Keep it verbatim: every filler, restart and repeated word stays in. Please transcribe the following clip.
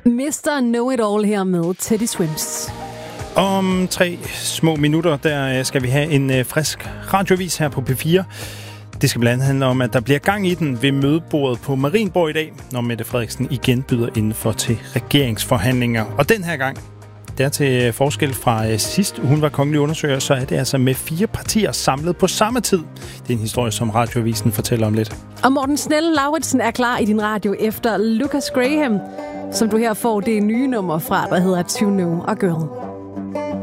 mister Know-It-All her med Teddy Swims. Om tre små minutter, der skal vi have en frisk radiovis her på P fire. Det skal blandt andet handle om, at der bliver gang i den ved mødebordet på Marienborg i dag, når Mette Frederiksen igen byder indenfor til regeringsforhandlinger. Og den her gang, der til forskel fra sidst hun var kongelig undersøger, så er det altså med fire partier samlet på samme tid. Det er en historie, som Radioavisen fortæller om lidt. Og Morten Snell-Lauritsen er klar i din radio efter Lucas Graham, som du her får det nye nummer fra, der hedder To Know a Girl.